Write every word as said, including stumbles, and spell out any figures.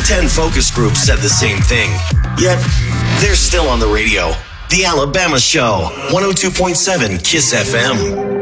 ten focus groups said the same thing. Yet, they're still on the radio. The Alabama Show, one oh two point seven KISS F M.